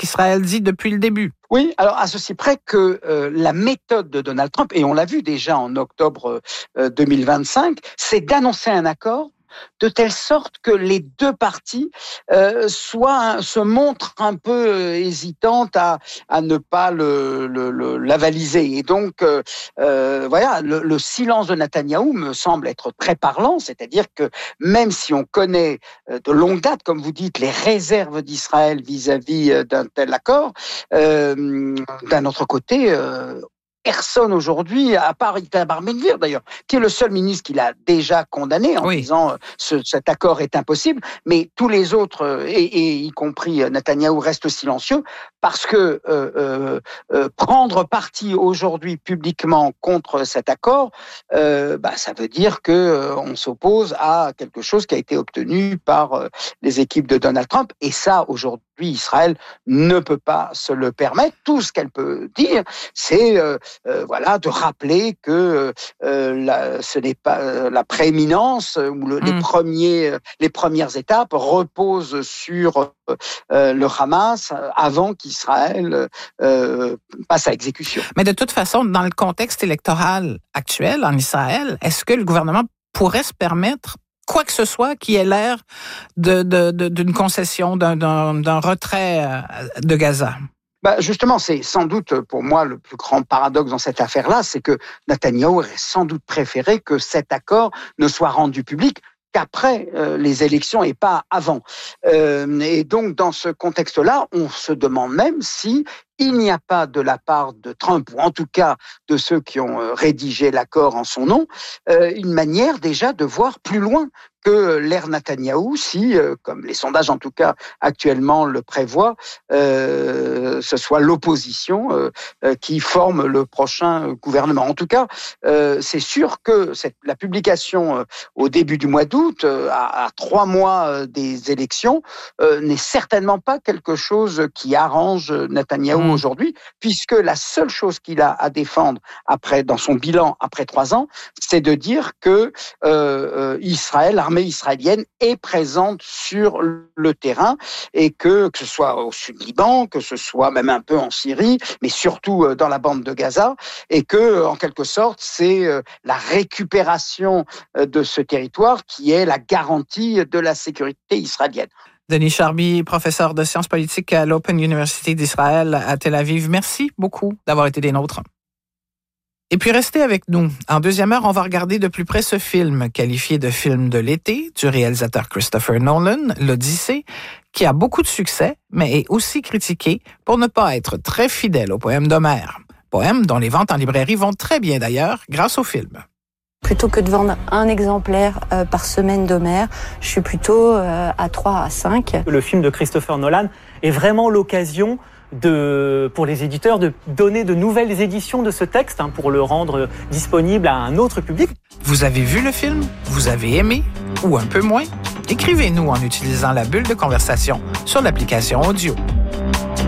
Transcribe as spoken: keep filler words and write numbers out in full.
qu'Israël dit depuis le début. Oui, alors à ceci près que euh, la méthode de Donald Trump, et on l'a vu déjà en octobre euh, deux mille vingt-cinq, c'est d'annoncer un accord de telle sorte que les deux parties euh, soient, se montrent un peu euh, hésitantes à, à ne pas le, le, le, l'avaliser. Et donc, euh, euh, voilà, le, le silence de Netanyahou me semble être très parlant, c'est-à-dire que même si on connaît euh, de longue date, comme vous dites, les réserves d'Israël vis-à-vis d'un tel accord, euh, d'un autre côté, euh, personne aujourd'hui, à part Itamar Ben-Gvir d'ailleurs, qui est le seul ministre qui l'a déjà condamné en oui. disant euh, ce, cet accord est impossible, mais tous les autres, euh, et, et y compris euh, Netanyahou, restent silencieux parce que euh, euh, euh, prendre parti aujourd'hui publiquement contre cet accord, euh, bah, ça veut dire que euh, on s'oppose à quelque chose qui a été obtenu par euh, les équipes de Donald Trump, et ça aujourd'hui Israël ne peut pas se le permettre. Tout ce qu'elle peut dire, c'est euh, Euh, voilà, de rappeler que euh, la, ce n'est pas euh, la prééminence ou le, mmh. les premiers, les premières étapes reposent sur euh, le Hamas avant qu'Israël euh, passe à exécution. Mais de toute façon, dans le contexte électoral actuel en Israël, est-ce que le gouvernement pourrait se permettre quoi que ce soit qui ait l'air de, de, de, d'une concession, d'un, d'un, d'un retrait de Gaza? Bah justement, c'est sans doute pour moi le plus grand paradoxe dans cette affaire-là, c'est que Netanyahou aurait sans doute préféré que cet accord ne soit rendu public qu'après euh, les élections et pas avant. Euh, et donc, dans ce contexte-là, on se demande même si il n'y a pas de la part de Trump, ou en tout cas de ceux qui ont rédigé l'accord en son nom, euh, une manière déjà de voir plus loin que l'ère Netanyahou, si, euh, comme les sondages en tout cas actuellement le prévoient, euh, ce soit l'opposition euh, euh, qui forme le prochain gouvernement. En tout cas, euh, c'est sûr que cette, la publication euh, au début du mois d'août, euh, à, à trois mois euh, des élections, euh, n'est certainement pas quelque chose qui arrange Netanyahou mmh. aujourd'hui, puisque la seule chose qu'il a à défendre après, dans son bilan après trois ans, c'est de dire que euh, Israël, l'armée israélienne est présente sur le terrain et que, que ce soit au sud Liban, que ce soit même un peu en Syrie, mais surtout dans la bande de Gaza, et que, en quelque sorte, c'est la récupération de ce territoire qui est la garantie de la sécurité israélienne. Denis Charby, professeur de sciences politiques à l'Open University d'Israël à Tel Aviv. Merci beaucoup d'avoir été des nôtres. Et puis, restez avec nous. En deuxième heure, on va regarder de plus près ce film, qualifié de film de l'été, du réalisateur Christopher Nolan, l'Odyssée, qui a beaucoup de succès, mais est aussi critiqué pour ne pas être très fidèle au poème d'Homère. Poème dont les ventes en librairie vont très bien d'ailleurs, grâce au film. Plutôt que de vendre un exemplaire euh, par semaine d'Homère, je suis plutôt euh, à trois à cinq. Le film de Christopher Nolan est vraiment l'occasion de, pour les éditeurs de donner de nouvelles éditions de ce texte hein, pour le rendre disponible à un autre public. Vous avez vu le film? Vous avez aimé? Ou un peu moins? Écrivez-nous en utilisant la bulle de conversation sur l'application audio.